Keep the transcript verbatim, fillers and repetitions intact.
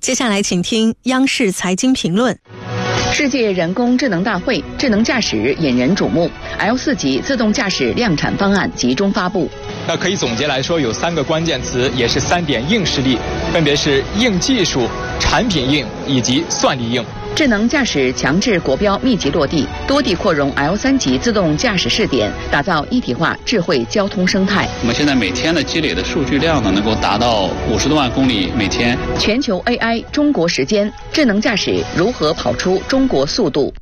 接下来请听央视财经评论。 世界人工智能大会，智能驾驶引人瞩目 ，L 四 级自动驾驶量产方案集中发布。 那可以总结来说，有三个关键词，也是三点硬实力，分别是硬技术、产品硬以及算力硬。 智能驾驶强制国标密集落地，多地扩容 L 三 级自动驾驶试点，打造一体化智慧交通生态。 我们现在每天的积累的数据量呢，能够达到五十多万公里每天。 全球 A I， 中国时间，智能驾驶如何跑出中国速度？